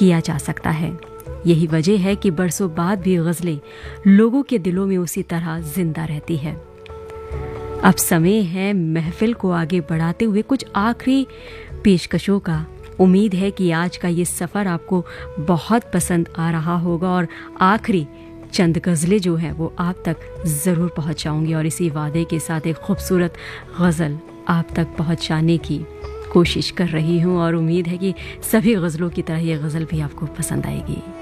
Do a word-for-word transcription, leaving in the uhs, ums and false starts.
किया जा सकता है। यही वजह है कि बरसों बाद भी गज़लें लोगों के दिलों में उसी तरह जिंदा रहती है। अब समय है महफिल को आगे बढ़ाते हुए कुछ आखिरी पेशकशों का। उम्मीद है कि आज का ये सफ़र आपको बहुत पसंद आ रहा होगा और आखिरी चंद गज़लें जो हैं वो आप तक ज़रूर पहुंचाऊंगी और इसी वादे के साथ एक खूबसूरत गज़ल आप तक पहुंचाने की कोशिश कर रही हूं और उम्मीद है कि सभी गज़लों की तरह ये गज़ल भी आपको पसंद आएगी।